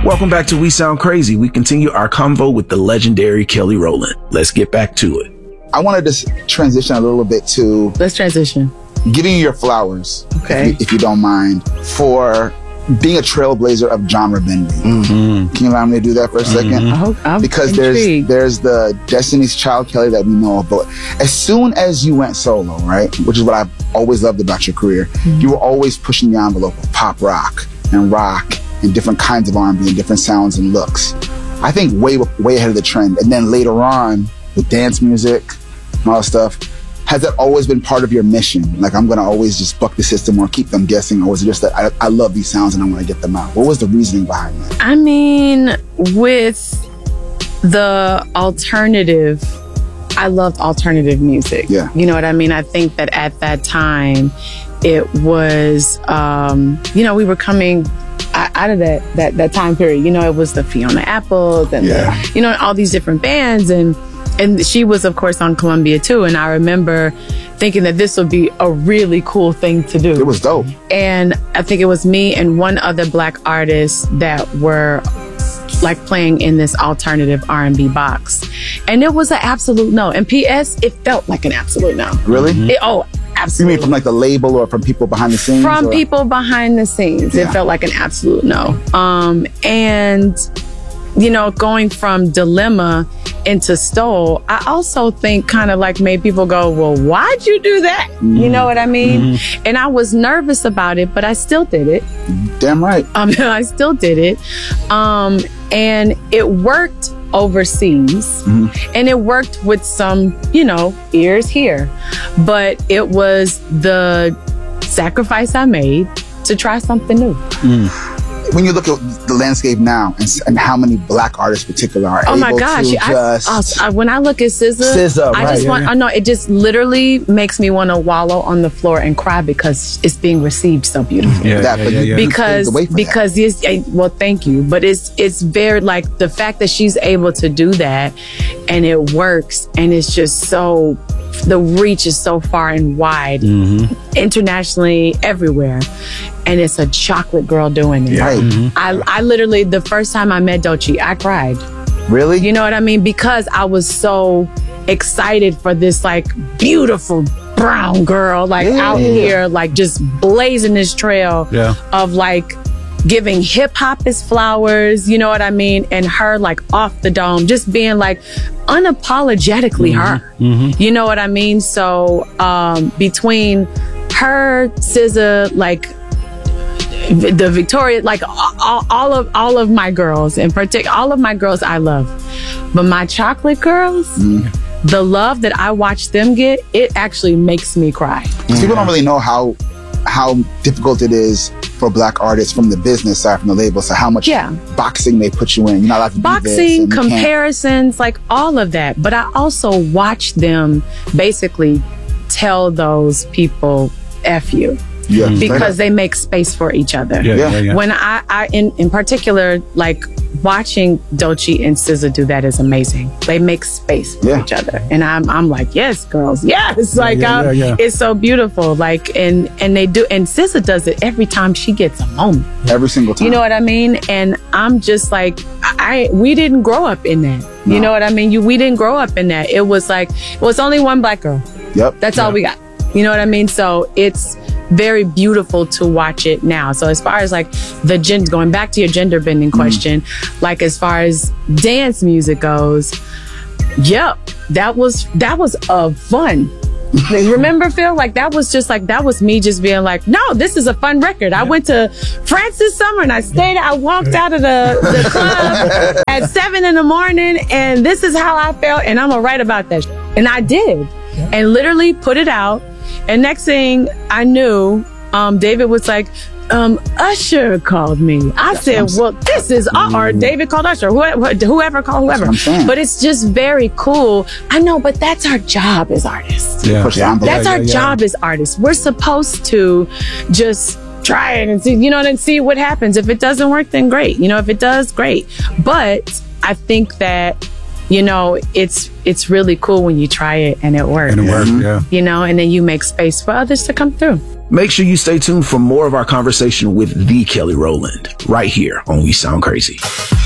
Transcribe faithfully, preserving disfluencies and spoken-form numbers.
Welcome back to We Sound Crazy. We continue our convo with the legendary Kelly Rowland. Let's get back to it. I wanted to transition a little bit to... Let's transition. Giving you your flowers, okay, if you, if you don't mind, for being a trailblazer of genre bending. Mm-hmm. Can you allow me to do that for a second? Mm-hmm. I hope, I'm because intrigued. there's there's the Destiny's Child Kelly that we know of, but as soon as you went solo, right, which is what I've always loved about your career, mm-hmm. you were always pushing the envelope of pop rock and rock and different kinds of R and B and different sounds and looks. I think way way ahead of the trend. And then later on with dance music and all that stuff, has that always been part of your mission? Like, I'm going to always just buck the system or keep them guessing? Or was it just that I, I love these sounds and I want to get them out? What was the reasoning behind that? I mean, with the alternative, I loved alternative music. Yeah. You know what I mean? I think that at that time, it was, um, you know, we were coming out of that, that, that time period. You know, it was the Fiona Apples and, yeah. the, you know, all these different bands. And And she was, of course, on Columbia, too. And I remember thinking that this would be a really cool thing to do. It was dope. And I think it was me and one other Black artist that were like playing in this alternative R and B box. And it was an absolute no. And P S, it felt like an absolute no. Really? It, oh, absolutely. You mean from like the label or from people behind the scenes? From or? people behind the scenes. Yeah. It felt like an absolute no. Um, and, you know, going from Dilemma into Stole, I also think kind of like made people go, well, why'd you do that? Mm-hmm. You know what I mean? Mm-hmm. And I was nervous about it, but I still did it. Damn right. Um, I still did it. Um, and it worked overseas, mm-hmm. and it worked with some, you know, ears here. But it was the sacrifice I made to try something new. Mm. When you look at the landscape now and, and how many Black artists in particular are oh able my gosh, to I, just... I, I, when I look at S Z A, S Z A, I right, just yeah, want, yeah. I know, it just literally makes me want to wallow on the floor and cry because it's being received so beautifully. Yeah, that, yeah, but yeah, you, yeah. you Because, because it's, well, thank you. But it's, it's very, like, the fact that she's able to do that and it works and it's just so... the reach is so far and wide, mm-hmm. internationally, everywhere. And it's a chocolate girl doing it. Right. Mm-hmm. I, I literally, the first time I met Doechii, I cried. Really? You know what I mean? Because I was so excited for this, like, beautiful brown girl, like, yeah. out here, like, just blazing this trail yeah. of, like, giving hip hop its flowers, you know what I mean? And her like off the dome, just being like unapologetically mm-hmm. her. Mm-hmm. You know what I mean? So um, between her, S Z A, like the Victoria, like all, all of all of my girls, in particular, all of my girls I love, but my chocolate girls. Mm. The love that I watch them get, it actually makes me cry. Mm-hmm. People don't really know how how difficult it is for Black artists from the business side, from the label, so how much yeah. boxing they put you in. You're not allowed to boxing, do this, comparisons, like all of that. But I also watch them basically tell those people F you. Yeah, because they make space for each other. Yeah, yeah, yeah. When I, I in, in particular, like watching Doechii and S Z A do that is amazing. They make space for yeah. each other, and I'm I'm like, yes, girls, yes, like yeah, yeah, yeah. it's so beautiful. Like and and they do, and S Z A does it every time she gets a moment, every single time. You know what I mean? And I'm just like, I we didn't grow up in that. No. You know what I mean? You we didn't grow up in that. It was like it was only one Black girl. Yep, that's yep. all we got. You know what I mean? So it's very beautiful to watch it now. So as far as like the gender, going back to your gender bending question, mm. like as far as dance music goes, yep, that was that was uh, fun. Remember, Phil? Like that was just like that was me just being like, no, this is a fun record. Yeah. I went to France this summer and I stayed. I walked out of the, the club at seven in the morning, and this is how I felt, and I'm gonna write about that. And I did, yeah. and literally put it out. And next thing I knew, um, David was like, um, Usher called me. I That's said, well, this is, mm. or David called Usher, whoever, whoever called whoever. But it's just very cool. I know, but that's our job as artists. Yeah. yeah. That's yeah, our yeah, job yeah. as artists. We're supposed to just try it and see, you know, and see what happens. If it doesn't work, then great. You know, if it does, great. But I think that, you know, it's it's really cool when you try it and it works. And it works, yeah. You know, and then you make space for others to come through. Make sure you stay tuned for more of our conversation with the Kelly Rowland right here on We Sound Crazy.